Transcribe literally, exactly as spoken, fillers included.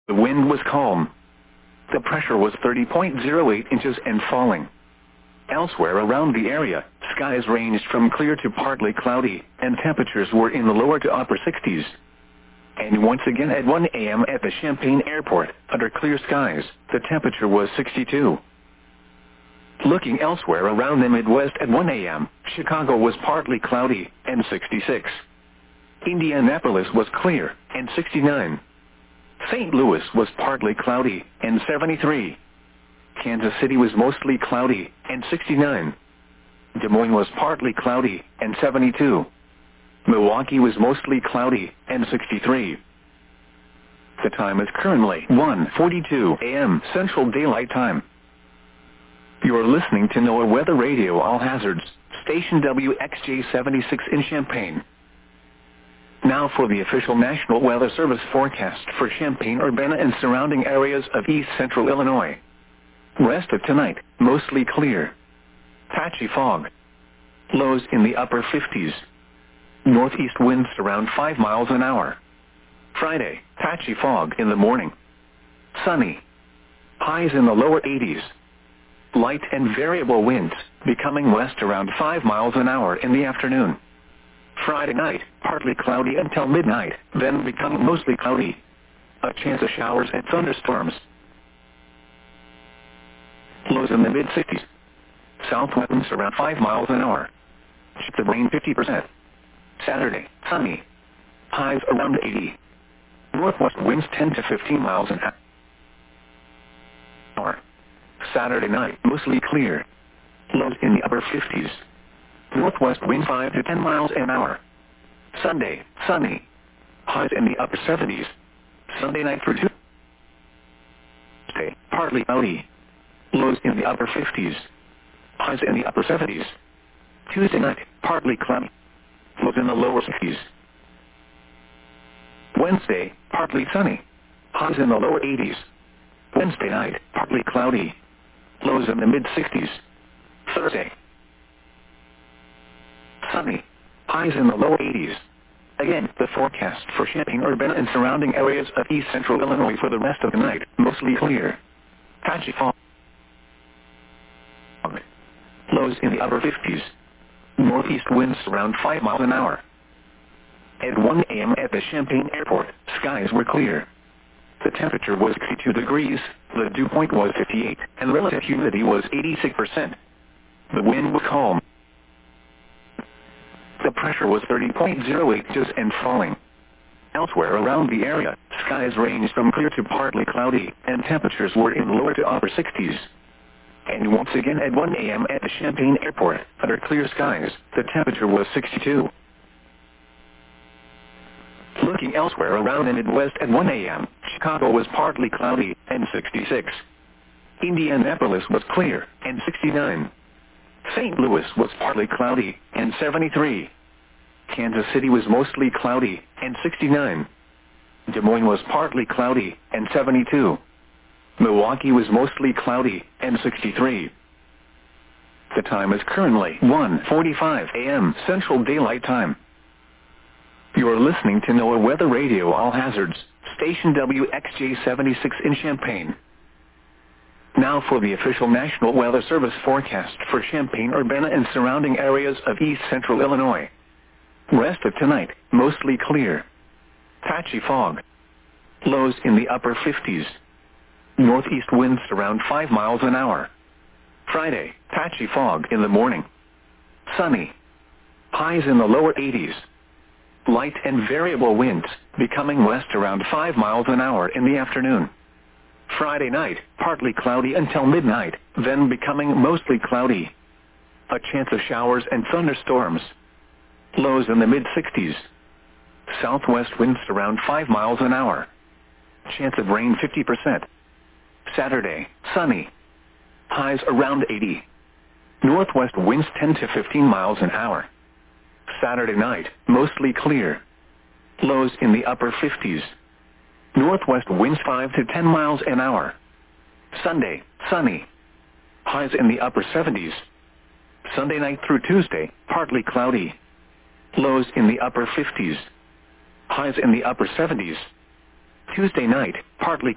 The wind was calm. The pressure was thirty point zero eight inches and falling. Elsewhere around the area, skies ranged from clear to partly cloudy, and temperatures were in the lower to upper sixties. And once again at one A M at the Champaign Airport, under clear skies, the temperature was sixty-two. Looking elsewhere around the Midwest at one A M, Chicago was partly cloudy, and sixty-six. Indianapolis was clear, and sixty-nine. Saint Louis was partly cloudy, and seventy-three. Kansas City was mostly cloudy, and sixty-nine. Des Moines was partly cloudy, and seventy-two. Milwaukee was mostly cloudy, and sixty-three. The time is currently one forty-two A M Central Daylight Time. You are listening to NOAA Weather Radio All Hazards, station W X J seventy-six in Champaign. Now for the official National Weather Service forecast for Champaign-Urbana and surrounding areas of east central Illinois. Rest of tonight, mostly clear. Patchy fog. Lows in the upper fifties. Northeast winds around five miles an hour. Friday, patchy fog in the morning. Sunny. Highs in the lower eighties. Light and variable winds, becoming west around five miles an hour in the afternoon. Friday night, partly cloudy until midnight, then becoming mostly cloudy. A chance of showers and thunderstorms. Lows in the mid-sixties. South winds around five miles an hour. Chip of rain fifty percent. Saturday, sunny. Highs around eighty. Northwest winds ten to fifteen miles an hour. Saturday night, mostly clear. Lows in the upper fifties. Northwest winds five to ten miles an hour. Sunday, sunny. Highs in the upper seventies. Sunday night through Tuesday, partly cloudy. Lows in the upper fifties. Highs in the upper seventies. Tuesday night, partly cloudy. Lows in the lower sixties. Wednesday, partly sunny. Highs in the lower eighties. Wednesday night, partly cloudy. Lows in the mid-sixties. Thursday, sunny. Highs in the lower eighties. Again, the forecast for Champaign-Urbana and surrounding areas of east central Illinois for the rest of the night, mostly clear. Patchy fog. Lows in the upper fifties. Northeast winds around five miles an hour. At one A M at the Champaign Airport, skies were clear. The temperature was sixty-two degrees, the dew point was fifty-eight, and relative humidity was eighty-six percent. The wind was calm. The pressure was thirty point zero eight inches and falling. Elsewhere around the area, skies ranged from clear to partly cloudy, and temperatures were in the lower to upper sixties. And once again at one A M at the Champaign Airport, under clear skies, the temperature was sixty-two. Looking elsewhere around the Midwest at one A M, Chicago was partly cloudy, and sixty-six. Indianapolis was clear, and sixty-nine. Saint Louis was partly cloudy, and seventy-three. Kansas City was mostly cloudy, and sixty-nine. Des Moines was partly cloudy, and seventy-two. Milwaukee was mostly cloudy, and sixty-three. The time is currently one forty-five A M Central Daylight Time. You are listening to NOAA Weather Radio All Hazards, station W X J seventy-six in Champaign. Now for the official National Weather Service forecast for Champaign-Urbana and surrounding areas of east central Illinois. Rest of tonight, mostly clear. Patchy fog. Lows in the upper fifties. Northeast winds around five miles an hour. Friday, patchy fog in the morning. Sunny. Highs in the lower eighties. Light and variable winds, becoming west around five miles an hour in the afternoon. Friday night, partly cloudy until midnight, then becoming mostly cloudy. A chance of showers and thunderstorms. Lows in the mid-sixties. Southwest winds around five miles an hour. Chance of rain fifty percent. Saturday, sunny. Highs around eighty. Northwest winds ten to fifteen miles an hour. Saturday night, mostly clear. Lows in the upper fifties. Northwest winds five to ten miles an hour. Sunday, sunny. Highs in the upper seventies. Sunday night through Tuesday, partly cloudy. Lows in the upper fifties. Highs in the upper seventies. Tuesday night, partly